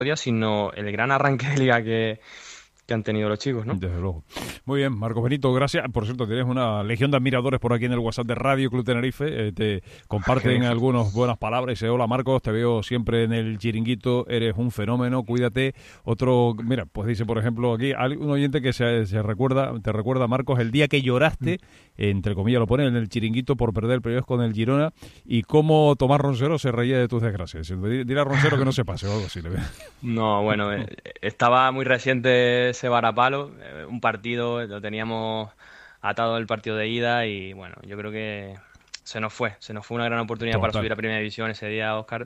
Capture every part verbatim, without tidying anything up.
sino el gran arranque de liga que, que han tenido los chicos, ¿no? Desde luego. Muy bien, Marcos Benito, gracias. Por cierto, tienes una legión de admiradores por aquí en el WhatsApp de Radio Club Tenerife. Eh, te comparten algunas buenas palabras y dice: hola Marcos, te veo siempre en el chiringuito, eres un fenómeno, cuídate. Otro, mira, pues dice, por ejemplo, aquí hay un oyente que se, se recuerda, te recuerda, Marcos, el día que lloraste, entre comillas lo pone en el chiringuito, por perder el playoff con el Girona, y cómo Tomás Roncero se reía de tus desgracias. Dile a Roncero que no se pase o algo así. Le No, bueno, eh, estaba muy reciente ese varapalo, eh, un partido, lo teníamos atado el partido de ida y bueno, yo creo que se nos fue, se nos fue una gran oportunidad Total. para subir a Primera División ese día, Óscar.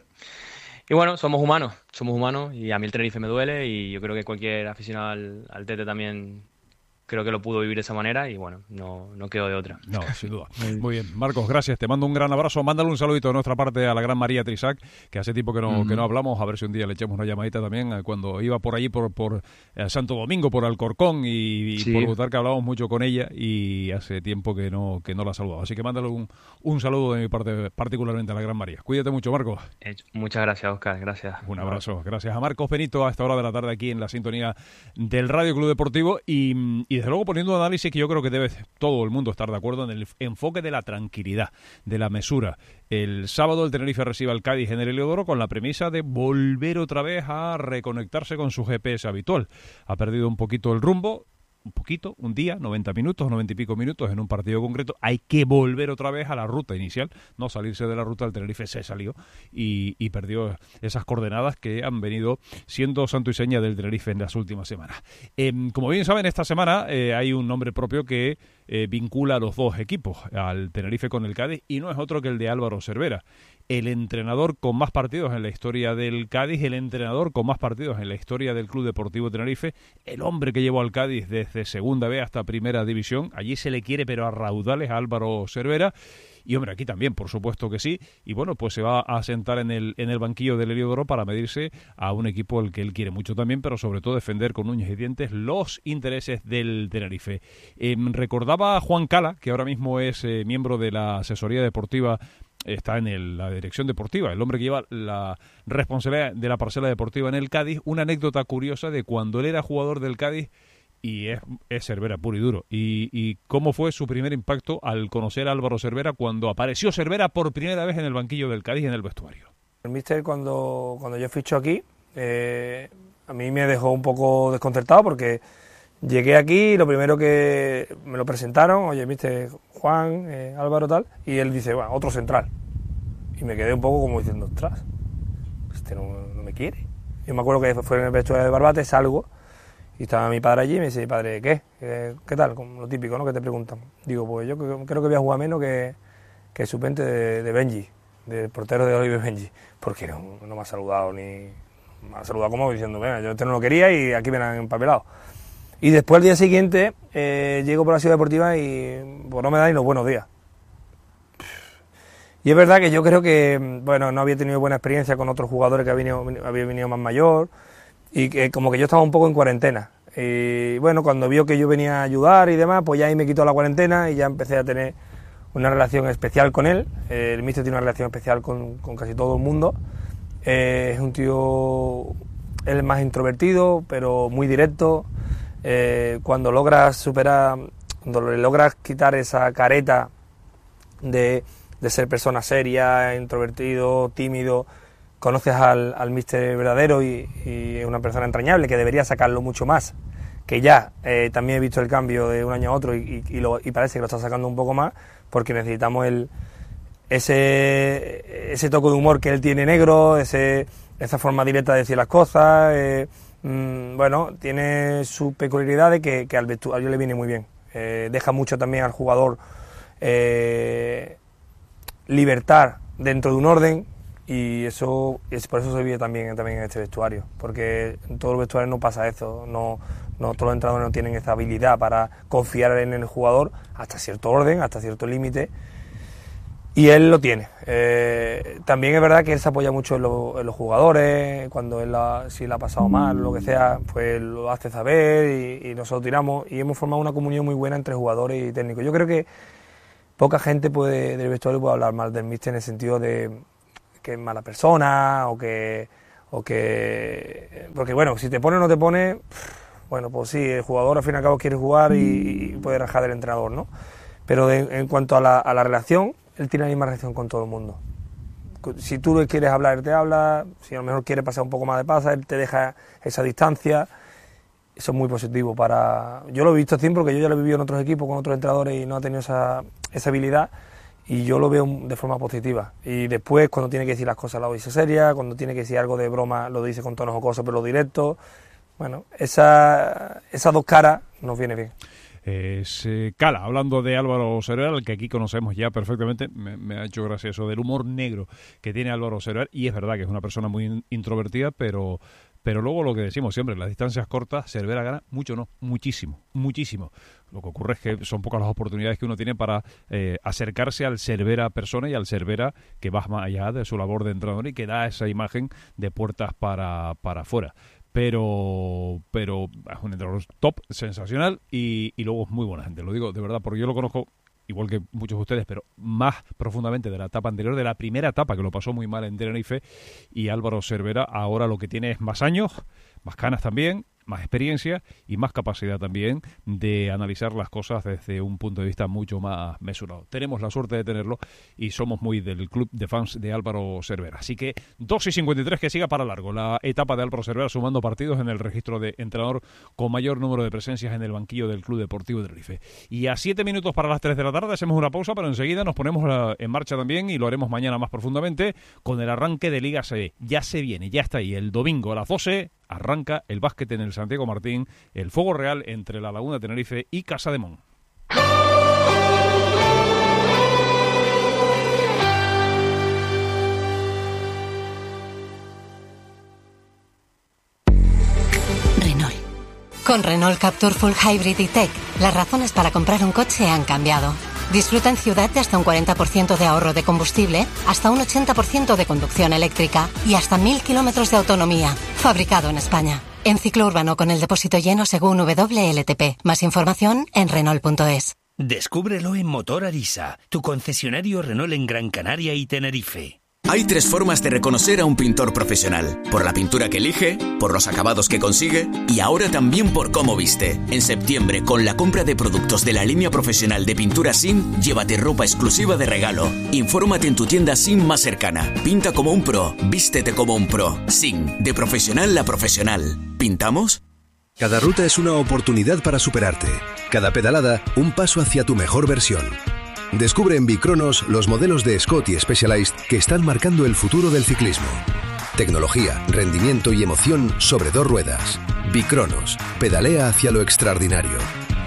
Y bueno, somos humanos, somos humanos y a mí el Tenerife me duele y yo creo que cualquier aficionado al, al Tete también creo que lo pudo vivir de esa manera y bueno, no, no quedó de otra. No, sin duda. Muy bien, Marcos, gracias. Te mando un gran abrazo. Mándale un saludito de nuestra parte a la gran María Trisac, que hace tiempo que no, uh-huh. que no hablamos. A ver si un día le echamos una llamadita también. Cuando iba por allí, por, por eh, Santo Domingo, por Alcorcón y, y sí. por Butar, que hablábamos mucho con ella y hace tiempo que no, que no la saludaba. Así que mándale un, un saludo de mi parte, particularmente a la gran María. Cuídate mucho, Marcos. Eh, muchas gracias, Óscar. Gracias. Un abrazo. Gracias a Marcos Benito a esta hora de la tarde aquí en la sintonía del Radio Club Deportivo y, y desde luego poniendo un análisis que yo creo que debe todo el mundo estar de acuerdo en el enfoque de la tranquilidad, de la mesura. El sábado el Tenerife recibe al Cádiz en el Heliodoro con la premisa de volver otra vez a reconectarse con su G P S habitual. Ha perdido un poquito el rumbo, un poquito, un día, noventa minutos, noventa y pico minutos en un partido concreto. Hay que volver otra vez a la ruta inicial, no salirse de la ruta. El Tenerife se salió y, y perdió esas coordenadas que han venido siendo santo y seña del Tenerife en las últimas semanas. Eh, como bien saben, esta semana eh, hay un nombre propio que eh, vincula a los dos equipos, al Tenerife con el Cádiz, y no es otro que el de Álvaro Cervera. El entrenador con más partidos en la historia del Cádiz, el entrenador con más partidos en la historia del Club Deportivo Tenerife, el hombre que llevó al Cádiz desde Segunda B hasta Primera División. Allí se le quiere, pero a raudales, a Álvaro Cervera. Y hombre, aquí también, por supuesto que sí. Y bueno, pues se va a sentar en el, en el banquillo del Heliodoro para medirse a un equipo al que él quiere mucho también, pero sobre todo defender con uñas y dientes los intereses del Tenerife. Eh, recordaba a Juan Cala, que ahora mismo es eh, miembro de la asesoría deportiva, está en el, la dirección deportiva, el hombre que lleva la responsabilidad de la parcela deportiva en el Cádiz, una anécdota curiosa de cuando él era jugador del Cádiz y es, es Cervera puro y duro. Y, y cómo fue su primer impacto al conocer a Álvaro Cervera cuando apareció Cervera por primera vez en el banquillo del Cádiz en el vestuario. El míster cuando, cuando yo ficho aquí, eh, a mí me dejó un poco desconcertado porque llegué aquí y lo primero que me lo presentaron, oye, míster Juan, eh, Álvaro tal, y él dice, bueno, otro central. Y me quedé un poco como diciendo, ostras, este no, no me quiere. Yo me acuerdo que fue en el vestuario de Barbate, salgo, y estaba mi padre allí y me dice, padre, ¿qué? ¿Qué, qué tal? Como lo típico, ¿no? Que te preguntan. Digo, pues yo creo que voy a jugar menos que, que el suplente de, de Benji, del portero de Oliver Benji, porque no, no me ha saludado ni... Me ha saludado como diciendo, venga, yo este no lo quería y aquí me han empapelado. Y después al día siguiente eh, llego por la ciudad deportiva y pues no me da ni los buenos días. Y es verdad que yo creo que, bueno, no había tenido buena experiencia con otros jugadores que habían venido, había venido más mayor y que como que yo estaba un poco en cuarentena. Y bueno, cuando vio que yo venía a ayudar y demás, pues ya ahí me quitó la cuarentena y ya empecé a tener una relación especial con él. Eh, el míster tiene una relación especial con, con casi todo el mundo. Eh, es un tío, él es más introvertido, pero muy directo. Eh, cuando logras superar, cuando le logras quitar esa careta de, de ser persona seria, introvertido, tímido, conoces al, al míster verdadero y, y es una persona entrañable que debería sacarlo mucho más, que ya eh, también he visto el cambio de un año a otro y, y, y, lo, y parece que lo está sacando un poco más porque necesitamos el, ese, ese toque de humor que él tiene negro, ese, esa forma directa de decir las cosas. Eh, mmm, bueno, tiene su peculiaridad de que, que al vestuario le viene muy bien. Eh, deja mucho también al jugador eh, libertad dentro de un orden. Y eso es por eso se vive también, también en este vestuario, porque en todos los vestuarios no pasa eso, no, no todos los entrenadores no tienen esa habilidad para confiar en el jugador hasta cierto orden, hasta cierto límite, y él lo tiene. Eh, también es verdad que él se apoya mucho en, lo, en los jugadores, cuando él la, si le ha pasado mal o lo que sea, pues lo hace saber y, y nosotros tiramos, y hemos formado una comunión muy buena entre jugadores y técnicos. Yo creo que poca gente puede del vestuario puede hablar mal del míster en el sentido de que es mala persona o que, o que... Porque bueno, si te pone o no te pone, bueno, pues sí, el jugador al fin y al cabo quiere jugar y, y puede rajar del entrenador, ¿no? Pero de, en cuanto a la, a la relación, él tiene la misma relación con todo el mundo. Si tú le quieres hablar, él te habla, si a lo mejor quiere pasar un poco más de pasa, él te deja esa distancia. Eso es muy positivo para... Yo lo he visto siempre porque yo ya lo he vivido en otros equipos con otros entrenadores y no ha tenido esa, esa habilidad, y yo lo veo de forma positiva. Y después, cuando tiene que decir las cosas, lo dice seria, cuando tiene que decir algo de broma, lo dice con tonos jocosos, pero directo. Bueno, esa, esas dos caras nos viene bien. Eh, se cala, hablando de Álvaro Cerver, al que aquí conocemos ya perfectamente, me, me ha hecho gracia eso del humor negro que tiene Álvaro Cerver, y es verdad que es una persona muy introvertida, pero... Pero luego lo que decimos siempre, las distancias cortas, Cervera gana mucho, no, muchísimo, muchísimo. Lo que ocurre es que son pocas las oportunidades que uno tiene para eh, acercarse al Cervera persona y al Cervera que va más allá de su labor de entrenador y que da esa imagen de puertas para, para afuera. Pero, pero es un entrenador top, sensacional, y, y luego es muy buena gente, lo digo de verdad, porque yo lo conozco igual que muchos de ustedes, pero más profundamente de la etapa anterior, de la primera etapa, que lo pasó muy mal en Tenerife, y Álvaro Cervera ahora lo que tiene es más años, más canas también, más experiencia y más capacidad también de analizar las cosas desde un punto de vista mucho más mesurado. Tenemos la suerte de tenerlo y somos muy del club de fans de Álvaro Cervera. Así que dos y cincuenta y tres, que siga para largo la etapa de Álvaro Cervera, sumando partidos en el registro de entrenador con mayor número de presencias en el banquillo del Club Deportivo de Tenerife. Y a siete minutos para las tres de la tarde hacemos una pausa, pero enseguida nos ponemos en marcha también, y lo haremos mañana más profundamente, con el arranque de Liga C B. Ya se viene, ya está ahí. El domingo a las doce arranca el básquet en el Santiago Martín, el fuego real entre la Laguna de Tenerife y Casademón. Renault. Con Renault Captur Full Hybrid E-Tech, las razones para comprar un coche han cambiado. Disfruta en ciudad de hasta un cuarenta por ciento de ahorro de combustible, hasta un ochenta por ciento de conducción eléctrica y hasta mil kilómetros de autonomía. Fabricado en España. En ciclo urbano con el depósito lleno según W L T P. Más información en Renault punto es. Descúbrelo en Motor Arisa, tu concesionario Renault en Gran Canaria y Tenerife. Hay tres formas de reconocer a un pintor profesional: por la pintura que elige, por los acabados que consigue y ahora también por cómo viste. En septiembre, con la compra de productos de la línea profesional de pintura S I M, llévate ropa exclusiva de regalo. Infórmate en tu tienda S I M más cercana. Pinta como un pro, vístete como un pro. S I M, de profesional a profesional. ¿Pintamos? Cada ruta es una oportunidad para superarte. Cada pedalada, un paso hacia tu mejor versión. Descubre en Bicronos los modelos de Scott y Specialized que están marcando el futuro del ciclismo. Tecnología, rendimiento y emoción sobre dos ruedas. Bicronos, pedalea hacia lo extraordinario.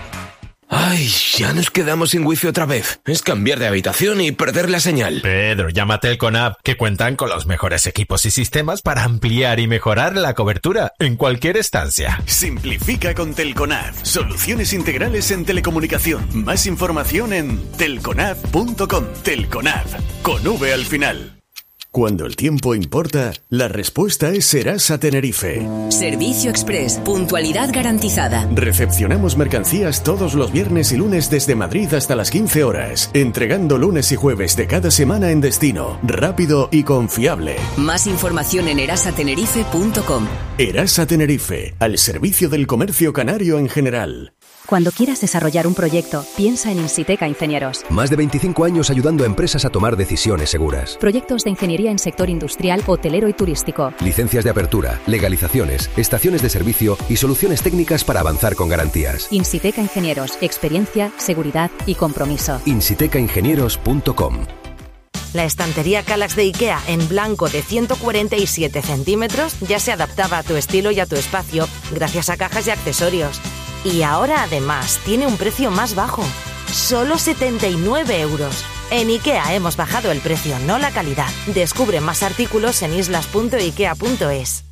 Ay, ya nos quedamos sin wifi otra vez. Es cambiar de habitación y perder la señal. Pedro, llama a Telconab, que cuentan con los mejores equipos y sistemas para ampliar y mejorar la cobertura en cualquier estancia. Simplifica con Telconab. Soluciones integrales en telecomunicación. Más información en telconab punto com. Telconab, con V al final. Cuando el tiempo importa, la respuesta es Serasa Tenerife. Servicio Express, puntualidad garantizada. Recepcionamos mercancías todos los viernes y lunes desde Madrid hasta las quince horas, entregando lunes y jueves de cada semana en destino, rápido y confiable. Más información en erasa tenerife punto com. Erasa Tenerife, al servicio del comercio canario en general. Cuando quieras desarrollar un proyecto, piensa en Insiteca Ingenieros. Más de veinticinco años ayudando a empresas a tomar decisiones seguras. Proyectos de ingeniería en sector industrial, hotelero y turístico. Licencias de apertura, legalizaciones, estaciones de servicio y soluciones técnicas para avanzar con garantías. Insiteca Ingenieros, experiencia, seguridad y compromiso. insiteca ingenieros punto com. La estantería Kallax de IKEA en blanco de ciento cuarenta y siete centímetros ya se adaptaba a tu estilo y a tu espacio gracias a cajas y accesorios. Y ahora además tiene un precio más bajo, solo setenta y nueve euros. En IKEA hemos bajado el precio, no la calidad. Descubre más artículos en islas punto ikea punto es.